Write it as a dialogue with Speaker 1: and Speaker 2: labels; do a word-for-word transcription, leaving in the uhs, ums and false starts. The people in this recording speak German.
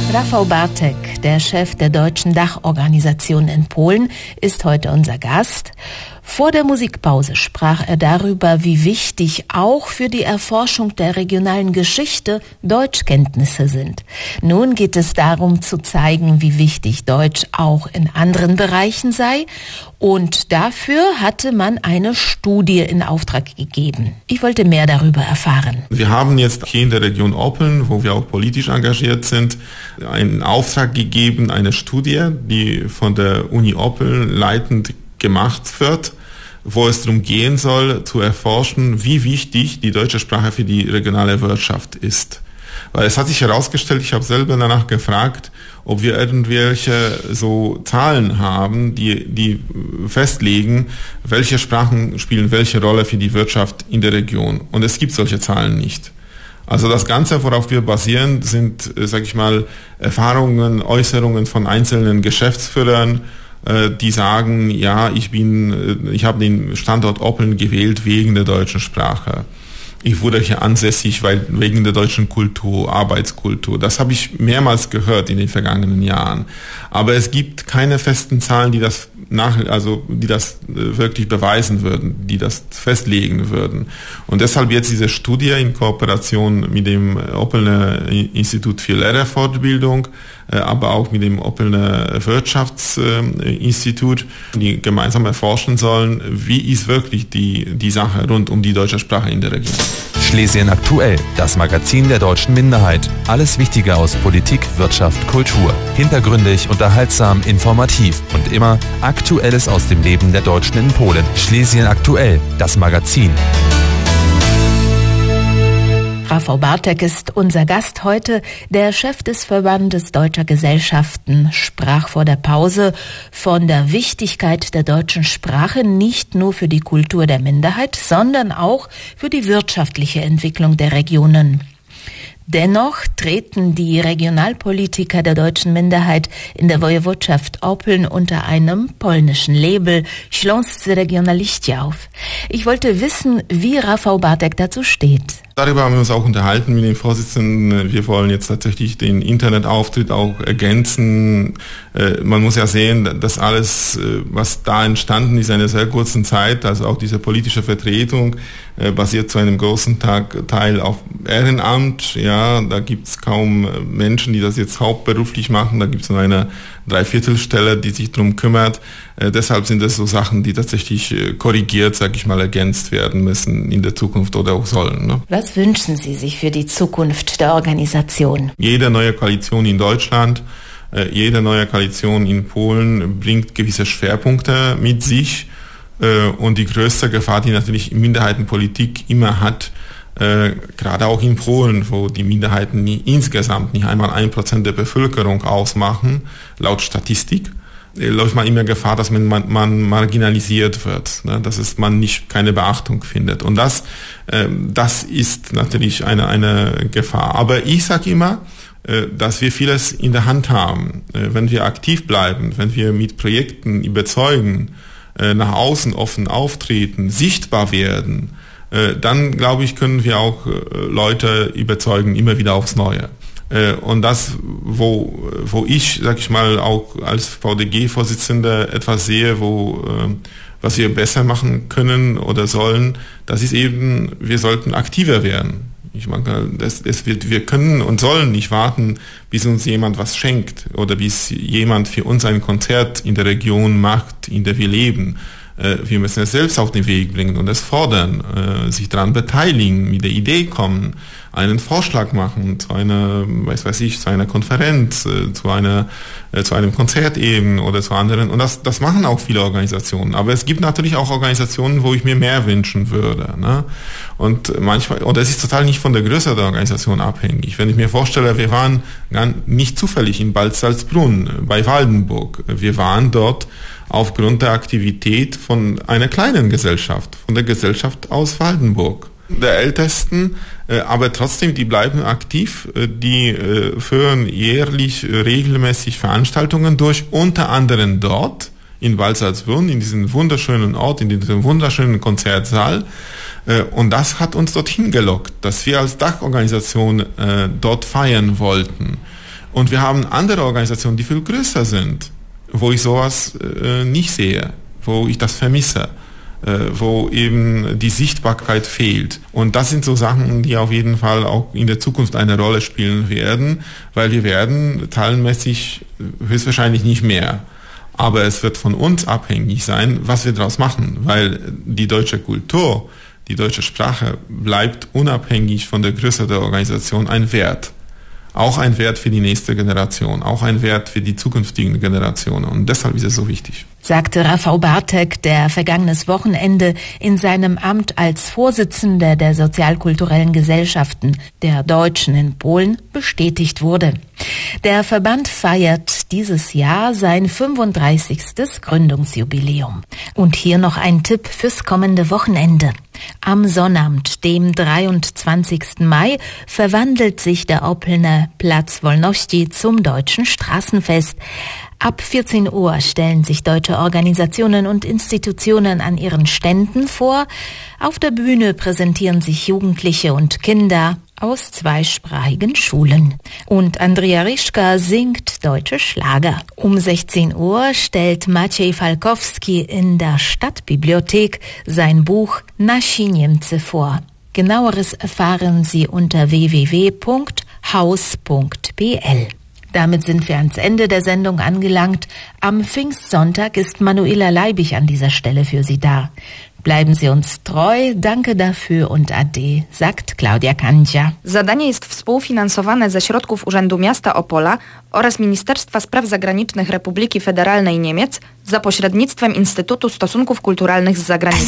Speaker 1: Rafał Bartek, der Chef der deutschen Dachorganisation in Polen, ist heute unser Gast. Vor der Musikpause sprach er darüber, wie wichtig auch für die Erforschung der regionalen Geschichte Deutschkenntnisse sind. Nun geht es darum zu zeigen, wie wichtig Deutsch auch in anderen Bereichen sei. Und dafür hatte man eine Studie in Auftrag gegeben. Ich wollte mehr darüber erfahren.
Speaker 2: Wir haben jetzt hier in der Region Oppeln, wo wir auch politisch engagiert sind, einen Auftrag gegeben, eine Studie, die von der Uni Oppeln leitend gemacht wird, wo es darum gehen soll, zu erforschen, wie wichtig die deutsche Sprache für die regionale Wirtschaft ist. Weil es hat sich herausgestellt, ich habe selber danach gefragt, ob wir irgendwelche so Zahlen haben, die, die festlegen, welche Sprachen spielen welche Rolle für die Wirtschaft in der Region. Und es gibt solche Zahlen nicht. Also das Ganze, worauf wir basieren, sind, sag ich mal, Erfahrungen, Äußerungen von einzelnen Geschäftsführern, die sagen, ja, ich bin, ich habe den Standort Oppeln gewählt wegen der deutschen Sprache. Ich wurde hier ansässig, weil wegen der deutschen Kultur, Arbeitskultur. Das habe ich mehrmals gehört in den vergangenen Jahren. Aber es gibt keine festen Zahlen, die das nach, also die das wirklich beweisen würden, die das festlegen würden. Und deshalb jetzt diese Studie in Kooperation mit dem Oppelner Institut für Lehrerfortbildung, aber auch mit dem Oppelner Wirtschaftsinstitut, die gemeinsam erforschen sollen, wie ist wirklich die, die Sache rund um die deutsche Sprache in der Region.
Speaker 3: Schlesien aktuell, das Magazin der deutschen Minderheit. Alles Wichtige aus Politik, Wirtschaft, Kultur. Hintergründig, unterhaltsam, informativ und immer Aktuelles aus dem Leben der Deutschen in Polen. Schlesien aktuell, das Magazin.
Speaker 1: Rafał Bartek ist unser Gast heute. Der Chef des Verbandes Deutscher Gesellschaften sprach vor der Pause von der Wichtigkeit der deutschen Sprache nicht nur für die Kultur der Minderheit, sondern auch für die wirtschaftliche Entwicklung der Regionen. Dennoch treten die Regionalpolitiker der deutschen Minderheit in der Wojewodschaft Oppeln unter einem polnischen Label Śląscy Regionaliści auf. Ich wollte wissen, wie Rafał Bartek dazu steht.
Speaker 2: Darüber haben wir uns auch unterhalten mit dem Vorsitzenden. Wir wollen jetzt tatsächlich den Internetauftritt auch ergänzen. Man muss ja sehen, dass alles, was da entstanden ist, in einer sehr kurzen Zeit, also auch diese politische Vertretung, basiert zu einem großen Teil auf Ehrenamt. Ja, da gibt es kaum Menschen, die das jetzt hauptberuflich machen. Da gibt es nur eine Dreiviertelstelle, die sich darum kümmert. Äh, deshalb sind das so Sachen, die tatsächlich äh, korrigiert, sag ich mal, ergänzt werden müssen in der Zukunft oder auch sollen. Ne?
Speaker 1: Was wünschen Sie sich für die Zukunft der Organisation?
Speaker 2: Jede neue Koalition in Deutschland, äh, jede neue Koalition in Polen bringt gewisse Schwerpunkte mit sich. Äh, und die größte Gefahr, die natürlich Minderheitenpolitik immer hat, Äh, gerade auch in Polen, wo die Minderheiten nie, insgesamt nicht einmal ein Prozent der Bevölkerung ausmachen, laut Statistik, äh, läuft man immer Gefahr, dass man, man, man marginalisiert wird, ne? Dass es, man nicht keine Beachtung findet. Und das, äh, das ist natürlich eine, eine Gefahr. Aber ich sage immer, äh, dass wir vieles in der Hand haben. Äh, wenn wir aktiv bleiben, wenn wir mit Projekten überzeugen, äh, nach außen offen auftreten, sichtbar werden, dann, glaube ich, können wir auch Leute überzeugen, immer wieder aufs Neue. Und das, wo, wo ich, sag ich mal, auch als V D G-Vorsitzender etwas sehe, wo, was wir besser machen können oder sollen, das ist eben, wir sollten aktiver werden. Ich meine, das, das wird, wir können und sollen nicht warten, bis uns jemand was schenkt oder bis jemand für uns ein Konzert in der Region macht, in der wir leben. Wir müssen es selbst auf den Weg bringen und es fordern, sich daran beteiligen, mit der Idee kommen, einen Vorschlag machen zu einer, weiß weiß ich, zu einer Konferenz, zu einer, zu einem Konzert eben oder zu anderen. Und das, das machen auch viele Organisationen. Aber es gibt natürlich auch Organisationen, wo ich mir mehr wünschen würde. Ne? Und manchmal, und es ist total nicht von der Größe der Organisation abhängig. Wenn ich mir vorstelle, wir waren nicht zufällig in Balsalzbrunn bei Waldenburg. Wir waren dort aufgrund der Aktivität von einer kleinen Gesellschaft, von der Gesellschaft aus Waldenburg. Der Ältesten, äh, aber trotzdem, die bleiben aktiv, äh, die äh, führen jährlich äh, regelmäßig Veranstaltungen durch, unter anderem dort in Balsalzbrunn, in diesem wunderschönen Ort, in diesem wunderschönen Konzertsaal. Äh, und das hat uns dorthin gelockt, dass wir als Dachorganisation äh, dort feiern wollten. Und wir haben andere Organisationen, die viel größer sind, wo ich sowas äh, nicht sehe, wo ich das vermisse, äh, wo eben die Sichtbarkeit fehlt. Und das sind so Sachen, die auf jeden Fall auch in der Zukunft eine Rolle spielen werden, weil wir werden zahlenmäßig höchstwahrscheinlich nicht mehr. Aber es wird von uns abhängig sein, was wir daraus machen, weil die deutsche Kultur, die deutsche Sprache bleibt unabhängig von der Größe der Organisation ein Wert. Auch ein Wert für die nächste Generation, auch ein Wert für die zukünftigen Generationen. Und deshalb ist es so wichtig.
Speaker 1: Sagte Rafał Bartek, der vergangenes Wochenende in seinem Amt als Vorsitzender der sozialkulturellen Gesellschaften der Deutschen in Polen bestätigt wurde. Der Verband feiert dieses Jahr sein fünfunddreißigstes Gründungsjubiläum. Und hier noch ein Tipp fürs kommende Wochenende. Am Sonnabend, dem dreiundzwanzigsten Mai, verwandelt sich der Oppelner Platz Wolności zum Deutschen Straßenfest. Ab vierzehn Uhr stellen sich deutsche Organisationen und Institutionen an ihren Ständen vor. Auf der Bühne präsentieren sich Jugendliche und Kinder aus zweisprachigen Schulen. Und Andrea Rischka singt deutsche Schlager. Um sechzehn Uhr stellt Maciej Falkowski in der Stadtbibliothek sein Buch Nasi Niemcy vor. Genaueres erfahren Sie unter w w w punkt haus punkt p l. Damit sind wir ans Ende der Sendung angelangt. Am Pfingstsonntag ist Manuela Leibig an dieser Stelle für Sie da. Bleiben Sie uns treu, danke dafür und ade, sagt Klaudia Kandzia.
Speaker 4: Zadanie jest współfinansowane ze środków Urzędu Miasta Opola oraz Ministerstwa Spraw Zagranicznych Republiki Federalnej Niemiec za pośrednictwem Instytutu Stosunków Kulturalnych z Zagranicą.